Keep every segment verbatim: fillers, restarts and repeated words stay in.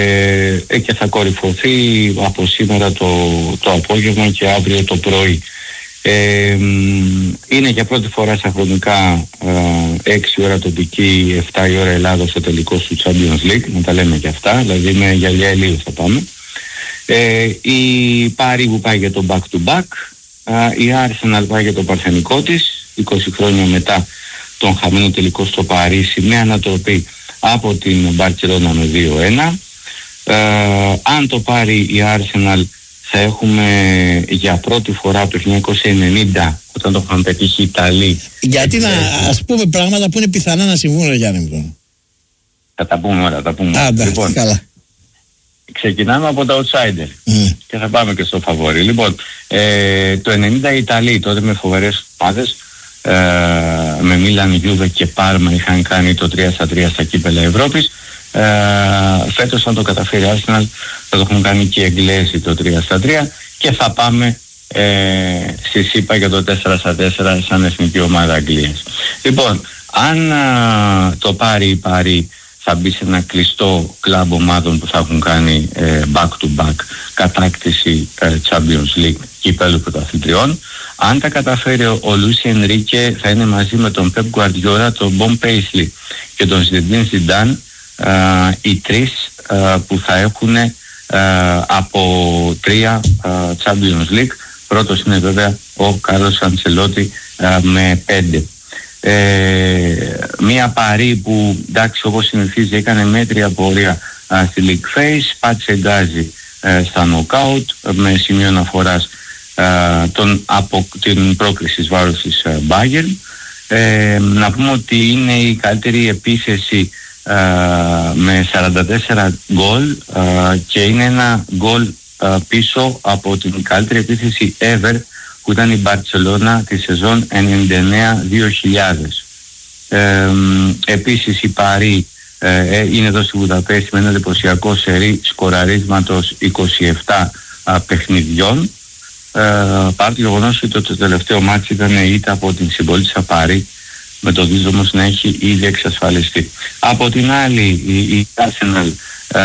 ε, και θα κορυφωθεί από σήμερα το, το απόγευμα και αύριο το πρωί. Ε, είναι για πρώτη φορά στα χρονικά ε, έξι ώρα τοπική, επτά η ώρα Ελλάδος ο τελικός του Champions League, να τα λέμε και αυτά, δηλαδή με γυαλιά ηλίου θα πάμε. Ε, η Πάρη που πάει για το back to back, ε, η Arsenal πάει για το παρθενικό της, είκοσι χρόνια μετά τον χαμένο τελικό στο Παρίσι, με ανατροπή από την Μπαρτσελόνα με δύο ένα. Ε, αν το πάρει η Arsenal, θα έχουμε για πρώτη φορά από το χίλια εννιακόσια ενενήντα, όταν το είχαν πετύχει οι Ιταλοί. Γιατί να ας πούμε πράγματα που είναι πιθανά να συμβούν, Γιάννη μου. Θα τα πούμε όλα, θα τα πούμε. Άντα, λοιπόν, καλά. Ξεκινάμε από τα outsider mm. και θα πάμε και στο φαβόρι. Λοιπόν, ε, το ενενήντα οι Ιταλοί, τότε με φοβερές ομάδες, ε, με Μίλαν, Γιούβε και Πάρμα, είχαν κάνει το τρία στα τρία στα κύπελα Ευρώπης. Ε, φέτος αν το καταφέρει Arsenal θα το έχουν κάνει και οι Εγγλέζοι το τρία στα τρία και θα πάμε ε, στη ΣΥΠΑ για το τέσσερα στα τέσσερα σαν εθνική ομάδα Αγγλίας. Λοιπόν, αν α, το πάρει η Πάρη, θα μπει σε ένα κλειστό κλαμπ ομάδων που θα έχουν κάνει ε, back to back κατάκτηση ε, Champions League κύπελλου πρωταθλητριών. Αν τα καταφέρει ο, ο Λούις Ενρίκε, θα είναι μαζί με τον Pep Guardiola, τον Bon Paisley και τον Zinedine Zidane Uh, οι τρεις uh, που θα έχουν uh, από τρία uh, Champions League. Πρώτος είναι βέβαια ο Κάρλος Αντσελότη uh, με πέντε. Ε, μία Παρί που εντάξει όπως συνηθίζει έκανε μέτρια πορεία uh, στη League Phase, πάτησε γκάζι uh, στα knockout με σημείο αναφοράς uh, τον, από την πρόκριση βάρος της uh, Bayern. Ε, να πούμε ότι είναι η καλύτερη επίθεση Uh, με σαράντα τέσσερα γκολ uh, και είναι ένα γκολ uh, πίσω από την καλύτερη επίθεση ever που ήταν η Μπαρτσελώνα τη σεζόν ενενήντα εννέα δύο χιλιάδες. Uh, επίσης η Παρί uh, είναι εδώ στη Βουδαπέστη με ένα εντυπωσιακό σερί σκοραρίσματος είκοσι επτά uh, παιχνιδιών, uh, παρά το γεγονός ότι το, το τελευταίο μάτς ήταν η ήττα από την συμπολίτσα Παρί, με το δίδυμο όμως να έχει ήδη εξασφαλιστεί. Από την άλλη η, η Arsenal ε,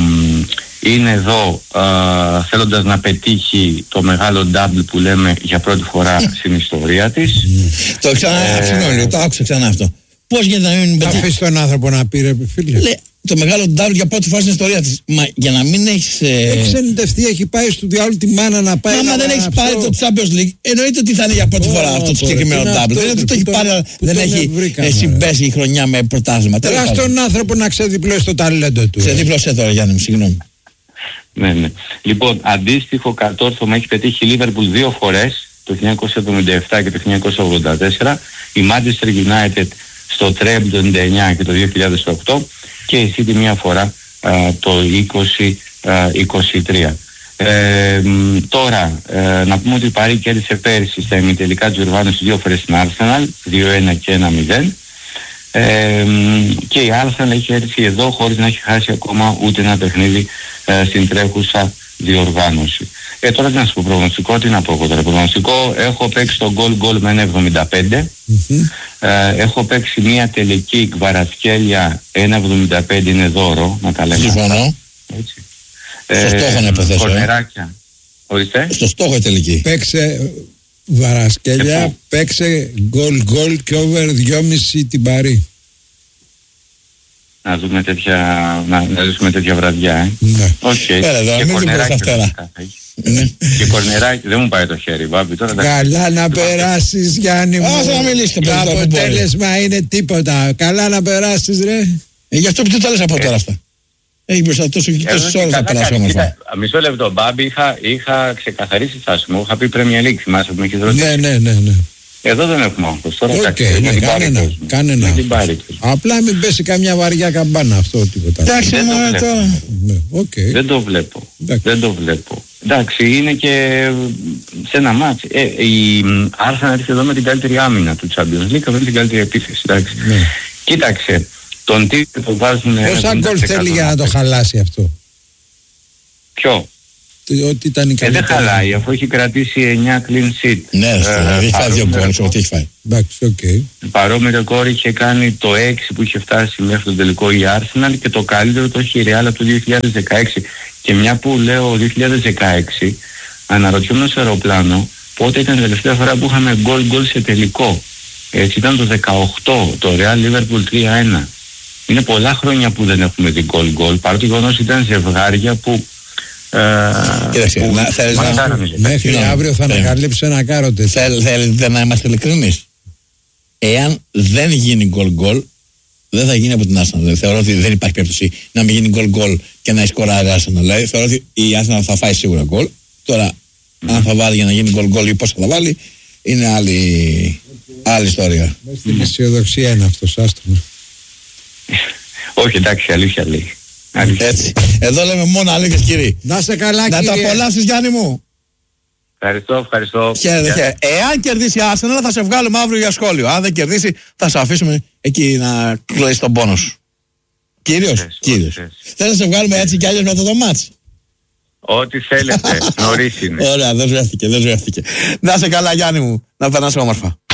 είναι εδώ ε, θέλοντας να πετύχει το μεγάλο double που λέμε για πρώτη φορά στην ιστορία της. Το ξανά, ε, συγγνώμη, το άκουσα ξανά αυτό. Πώς γίνεται να μην πετύχει? Αφήσει τον άνθρωπο να πει ρε φίλε. Λέ, το μεγάλο double για πρώτη φορά στην ιστορία της. Μα για να μην έχεις... Ε... Έχει ξενιτευτεί, έχει πάει στο διάλογο τη μάνα να πάει... Άμα δεν έχεις αυτό... πάρει το Champions League, εννοείται ότι θα είναι για πρώτη oh, φορά oh, αυτό το συγκεκριμένο double. Δεν είναι ότι το έχει πάρει, δεν έχει ε, συμπέσει η χρονιά με πρωτάθλημα. Τελά στον άνθρωπο να ξεδιπλώσει το ταλέντο του. Ξεδιπλώσέ τώρα Γιάννη μου, συγγνώμη. Ναι, ναι. Λοιπόν, αντίστοιχο κατόρθωμα έχει πετύχει η Liverpool δύο φορές, το χίλια εννιακόσια εβδομήντα επτά και το χίλια εννιακόσια ογδόντα τέσσερα, η Manchester United στο Treble το ενενήντα εννέα και το δύο χιλιάδες οκτώ και η City μία φορά α, το είκοσι είκοσι τρία. Ε, τώρα, ε, να πούμε ότι η Παρί κέρδισε πέρυσι στα ημιτελικά της διοργάνωσης δύο φορές στην Arsenal, δύο ένα και ένα μηδέν. Ε, και η Arsenal έχει έρθει εδώ χωρίς να έχει χάσει ακόμα ούτε ένα παιχνίδι ε, στην τρέχουσα διοργάνωση. Ε, τώρα τι να σου πω προγνωστικό, τι να πω εγώ τώρα προγνωστικό, έχω παίξει το goal goal με ένα εβδομήντα πέντε, mm-hmm. ε, έχω παίξει μια τελική Κβαρασκέλια ένα εβδομήντα πέντε είναι δώρο, να τα λέμε. Συμφωνώ. Έτσι. Στο ε, στόχο να υποθέσω. Κορνεράκια. Ορίστε. Στο στόχο η τελική. Παίξε Βαρασκέλια, παίξε goal goal και over δυόμισι την Παρί. Να δούμε τέτοια, να, να ζήσουμε τέτοια βραδιά, ε. Ναι. Okay. Έλα εδώ, μην την πες αυτά. Και κορνεράκι, δεν μου πάει το χέρι, Βάμπη. Τώρα καλά να περάσεις Γιάννη μου. Άσε να μιλήσετε. Το αποτέλεσμα είναι τίποτα. Καλά να περάσεις ρε. Ε, γι' αυτό που τι τα λες από τώρα αυτά. Έχει μπροστά τόσο και τόσες ώρες να περάσω όμορφα. Μισό λεπτό, Μπάμπη, είχα, είχα ξεκαθαρίσει τη στάση μου. Είχα πει Premier League, θυμάσαι που με έχεις ρωτήσει. Ναι, ναι, ναι, ναι. Εδώ δεν έχουμε άγχος. Τώρα okay, ναι, κανένα, κανένα. Απλά μην πέσει καμιά βαριά καμπάνα, αυτό τίποτα. Εντάξει, δεν, το το ναι, okay. δεν το βλέπω. Εντάξει. Δεν το βλέπω. Εντάξει, είναι και σε ένα μάτς. Ε, η Arsenal έρχεται εδώ με την καλύτερη άμυνα του Champions League, με την καλύτερη επίθεση. Εντάξει. Ναι. Κοίταξε, τον τύπο το βάζουν... Πόσα γκολ θέλει για να το χαλάσει αυτό? Ποιο? ότι ήταν η καλύτερη. Ε, δεν χαλάει, αφού έχει κρατήσει εννιά clean sheet. Ναι, ε, έχει φάει δύο γκολ, ό,τι έχει φάει. Εντάξει, οκ. Okay. Παρόμοιο ρεκόρ είχε κάνει το έξι που είχε φτάσει μέχρι τον τελικό η Arsenal και το καλύτερο το έχει η Real από το δύο χιλιάδες δεκαέξι. Και μια που λέω δύο χιλιάδες δεκαέξι, αναρωτιόμουν στο αεροπλάνο πότε ήταν η τελευταία φορά που είχαμε γκολ γκολ σε τελικό. Έτσι ήταν το δεκαοκτώ, το Real Liverpool τρία ένα. Είναι πολλά χρόνια που δεν έχουμε δει γκολ γκολ, παρότι γεγονός ήταν ζευγάρια που... Κοίταξε, να, θέλεις να... Μέχρι αύριο θα ανακαλύψει ένα κάροτε. Θέλετε να είμαστε ειλικρινείς? Εάν δεν γίνει γκολ γκολ, δεν θα γίνει από την Arsenal. Θεωρώ ότι δεν υπάρχει περίπτωση να μην γίνει γκολ γκολ και να σκοράρει η Arsenal. Δηλαδή, θεωρώ ότι η Arsenal θα φάει σίγουρα γκολ. Τώρα, mm. αν θα βάλει για να γίνει γκολ γκολ ή πώς θα βάλει, είναι άλλη, άλλη ιστορία. Στην αισιοδοξία είναι αυτός, άστομα. Όχι, εντάξει, αλήθεια λέει. Έτσι. Εδώ λέμε μόνο αλήθειες, κύριε. Να σε καλά, να κύριε. τα απολαύσεις, Γιάννη μου. Ευχαριστώ, ευχαριστώ. Χαίρετε, χαίρετε. Εάν κερδίσει η Arsenal θα σε βγάλουμε αύριο για σχόλιο. Αν δεν κερδίσει θα σε αφήσουμε εκεί να κλείσει τον πόνο σου. Κύριος, κύριος. Θέλεις να σε βγάλουμε έτσι κι αλλιώς μετά το μάτς? Ό,τι θέλετε, νωρίς είναι. Ωραία, δεν ζεύτηκε, δεν ζεύτηκε. Να σε καλά, Γιάννη μου, να περνάς όμορφα.